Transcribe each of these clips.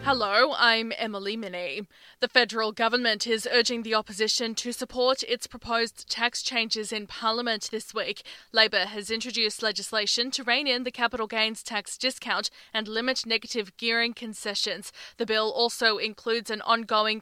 Hello, I'm Emily Minnie. The federal government is urging the opposition to support its proposed tax changes in Parliament this week. Labor has introduced legislation to rein in the capital gains tax discount and limit negative gearing concessions. The bill also includes an ongoing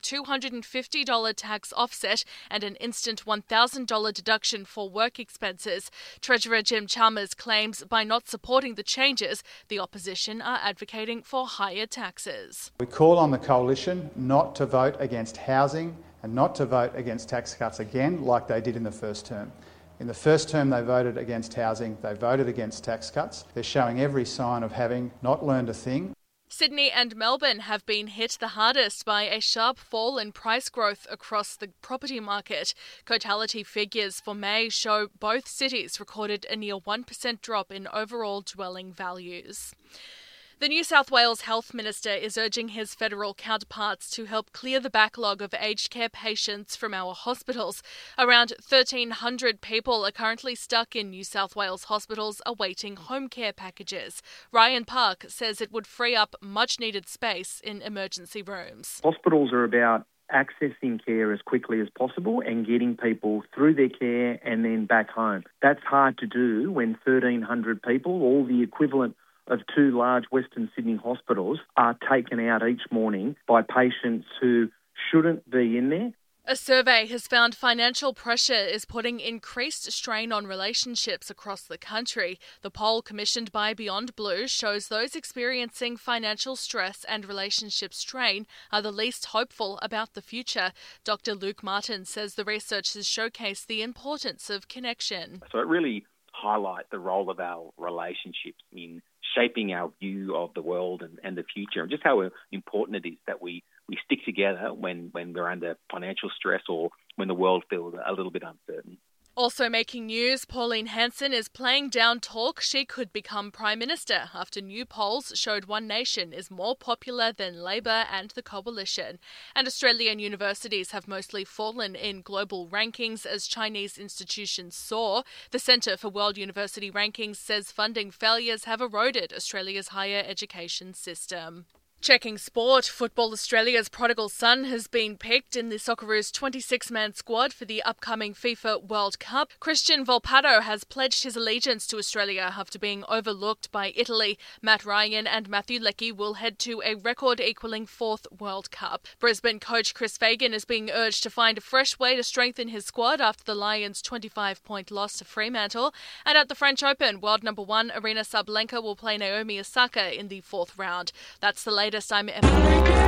$250 tax offset and an instant $1,000 deduction for work expenses. Treasurer Jim Chalmers claims by not supporting the changes, the opposition are advocating for higher taxes. We call on the coalition not to vote against housing and not to vote against tax cuts again like they did in the first term. In the first term they voted against housing, they voted against tax cuts. They're showing every sign of having not learned a thing. Sydney and Melbourne have been hit the hardest by a sharp fall in price growth across the property market. Cotality figures for May show both cities recorded a near 1% drop in overall dwelling values. The New South Wales Health Minister is urging his federal counterparts to help clear the backlog of aged care patients from our hospitals. Around 1,300 people are currently stuck in New South Wales hospitals awaiting home care packages. Ryan Park says it would free up much-needed space in emergency rooms. Hospitals are about accessing care as quickly as possible and getting people through their care and then back home. That's hard to do when 1,300 people, all the equivalent of two large Western Sydney hospitals, are taken out each morning by patients who shouldn't be in there. A survey has found financial pressure is putting increased strain on relationships across the country. The poll commissioned by Beyond Blue shows those experiencing financial stress and relationship strain are the least hopeful about the future. Dr. Luke Martin says the research has showcased the importance of connection. So it really highlights the role of our relationships in shaping our view of the world and the future, and just how important it is that we stick together when we're under financial stress or when the world feels a little bit uncertain. Also making news, Pauline Hanson is playing down talk she could become Prime Minister after new polls showed One Nation is more popular than Labor and the Coalition. And Australian universities have mostly fallen in global rankings as Chinese institutions soar. The Centre for World University Rankings says funding failures have eroded Australia's higher education system. Checking sport, Football Australia's prodigal son has been picked in the Socceroos 26-man squad for the upcoming FIFA World Cup. Christian Volpato has pledged his allegiance to Australia after being overlooked by Italy. Matt Ryan and Matthew Leckie will head to a record-equalling fourth World Cup. Brisbane coach Chris Fagan is being urged to find a fresh way to strengthen his squad after the Lions' 25-point loss to Fremantle. And at the French Open, world number one Aryna Sabalenka will play Naomi Osaka in the fourth round. That's the latest. I'm Emily.